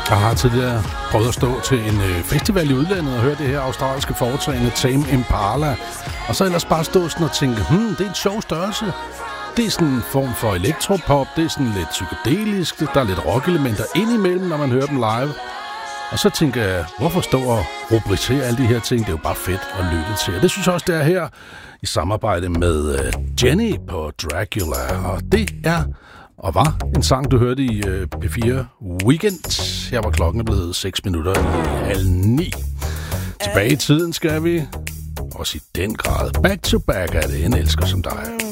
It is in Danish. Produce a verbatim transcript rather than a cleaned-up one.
Jeg har tidligere prøvet at stå til en øh, festival i udlandet og høre det her australske foretagende Tame Impala. Og så ellers bare stå sådan og tænke, hmm, det er en sjov størrelse. Det er sådan en form for elektropop, det er sådan lidt psykedelisk, der er lidt rockelementer indimellem, når man hører dem live. Og så tænker jeg, hvorfor stå og rubricere alle de her ting? Det er jo bare fedt at lytte til. Og det synes jeg også, det er her i samarbejde med øh, Jenny på Dracula. Og det er og var en sang, du hørte i øh, P fire Weekend. Her var klokken blevet seks minutter i halv ni. Tilbage i tiden skal vi. Også i den grad. Back to back er det en elsker som dig.